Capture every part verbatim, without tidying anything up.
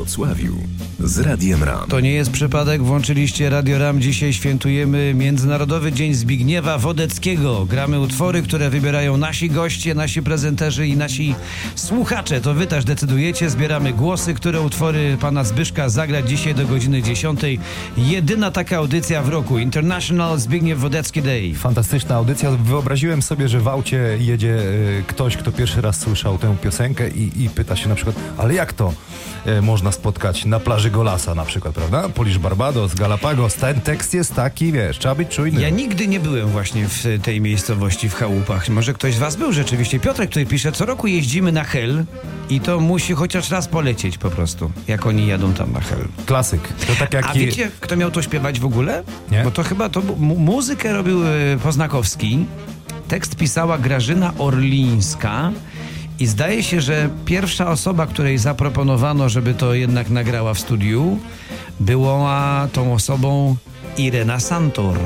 Wrocławiu z Radiem Ram. To nie jest przypadek, włączyliście Radio Ram. Dzisiaj świętujemy Międzynarodowy Dzień Zbigniewa Wodeckiego. Gramy utwory, które wybierają nasi goście, nasi prezenterzy i nasi słuchacze. To wy też decydujecie, zbieramy głosy, które utwory pana Zbyszka zagrać dzisiaj do godziny dziesiątej. Jedyna taka audycja w roku. International Zbigniew Wodecki Day. Fantastyczna audycja. Wyobraziłem sobie, że w aucie jedzie y, ktoś, kto pierwszy raz słyszał tę piosenkę i, i pyta się na przykład, ale jak to y, można spotkać na plaży Golasa na przykład, prawda? Polish Barbados, Galapagos. Ten tekst jest taki, wiesz, trzeba być czujny. Ja nigdy nie byłem właśnie w tej miejscowości, w chałupach. Może ktoś z was był rzeczywiście. Piotrek tutaj pisze, co roku jeździmy na Hel i to musi chociaż raz polecieć po prostu, jak oni jadą tam na Hel. Klasyk. To tak jak A wiecie, kto miał to śpiewać w ogóle? Nie? Bo to chyba to mu- muzykę robił y, Poznakowski. Tekst pisała Grażyna Orlińska. I zdaje się, że pierwsza osoba, której zaproponowano, żeby to jednak nagrała w studiu, była tą osobą Irena Santor.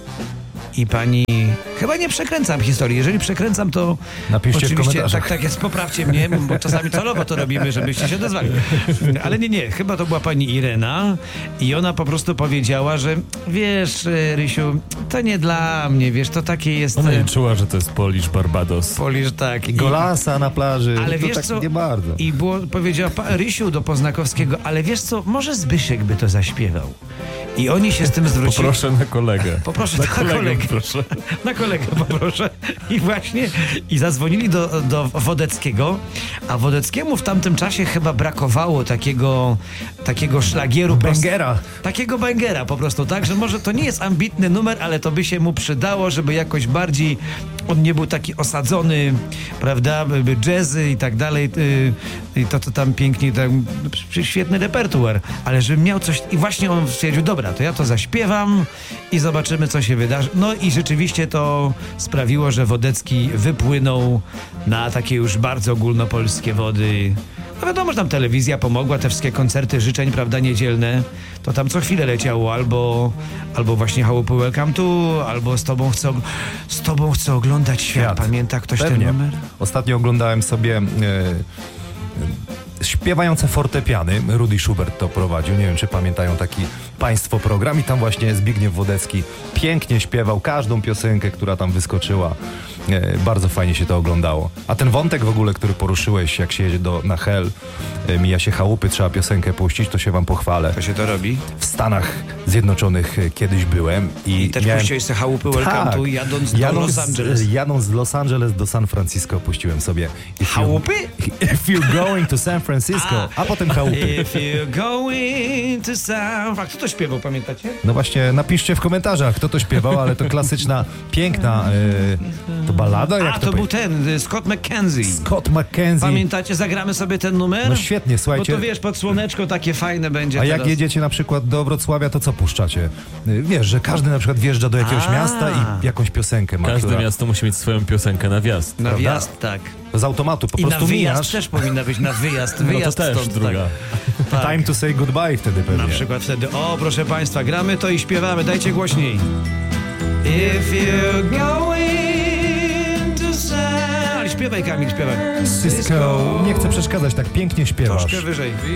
I pani... Chyba nie przekręcam historii. Jeżeli przekręcam, to napiszcie w oczywiście komentarzach. tak, tak jest, poprawcie mnie, bo czasami celowo to robimy, żebyście się odezwali. Ale nie, nie, chyba to była pani Irena i ona po prostu powiedziała, że wiesz, Rysiu, to nie dla mnie, wiesz, to takie jest... Ona nie czuła, że to jest Polish Barbados. Polisz, tak. I Golasa na plaży. Ale to wiesz tak co? nie bardzo. I było, powiedziała pa, Rysiu do Poznakowskiego, ale wiesz co, może Zbyszek by to zaśpiewał. I oni się z tym zwrócili. Poproszę na kolegę. Poproszę na na kolegę, kolegę. proszę. Na kolegę poproszę. I właśnie i zadzwonili do, do Wodeckiego, a Wodeckiemu w tamtym czasie chyba brakowało takiego takiego szlagieru. Bangera. Takiego bangera po prostu, tak? Że może to nie jest ambitny numer, ale to by się mu przydało, żeby jakoś bardziej on nie był taki osadzony, prawda? By jazzy i tak dalej. I to, to tam pięknie, tam, świetny repertuar. Ale żeby miał coś... I właśnie on stwierdził, dobra, to ja to zaśpiewam i zobaczymy, co się wydarzy. No i rzeczywiście to sprawiło, że Wodecki wypłynął na takie już bardzo ogólnopolskie wody. No wiadomo, że tam telewizja pomogła, te wszystkie koncerty życzeń, prawda, niedzielne, to tam co chwilę leciało albo, albo właśnie Chałupy Welcome to, albo z tobą chcę, z tobą chcę oglądać świat. Świat. Pamięta ktoś Pewnie. ten numer? Ostatnio oglądałem sobie e, e, śpiewające fortepiany. Rudy Schubert to prowadził. Nie wiem, czy pamiętają taki państwo program. I tam właśnie Zbigniew Wodecki pięknie śpiewał każdą piosenkę, która tam wyskoczyła. E, bardzo fajnie się to oglądało. A ten wątek w ogóle, który poruszyłeś, jak się jedzie do, na Hel, e, mija się chałupy, trzeba piosenkę puścić, to się wam pochwalę. To się to robi. W Stanach Zjednoczonych e, kiedyś byłem i, I też miałem... puściłeś sobie Chałupy Welcome Tak. to jadąc do Jadąc Los Angeles. Z, jadąc z Los Angeles do San Francisco puściłem sobie If Chałupy? You, if you're going to San Francisco, a, a potem chałupy. If you're going to San... A kto to śpiewał, pamiętacie? No właśnie, napiszcie w komentarzach, kto to śpiewał, ale to klasyczna, piękna, e, to ballada? Jak A, to to był powie- ten, y, Scott McKenzie. Scott McKenzie. Pamiętacie, zagramy sobie ten numer? No świetnie, słuchajcie. Bo to wiesz, pod słoneczko takie fajne będzie A jak teraz. jedziecie na przykład do Wrocławia, to co puszczacie? Y, Wiesz, że każdy na przykład wjeżdża do jakiegoś A. miasta i jakąś piosenkę ma, Każde która miasto musi mieć swoją piosenkę na wjazd. Na prawda? wjazd, tak. z automatu po I na prostu wyjazd mijasz. też powinna być, na wyjazd. No to Wyjazd też stąd, druga. Tak. Tak. Time to say goodbye wtedy pewnie. Na przykład wtedy, o proszę państwa, gramy to i śpiewamy, dajcie głośniej. If you're going to San... Ale śpiewaj, Kamil, śpiewaj. Cisco, nie chcę przeszkadzać, tak pięknie śpiewasz. Troszkę wyżej.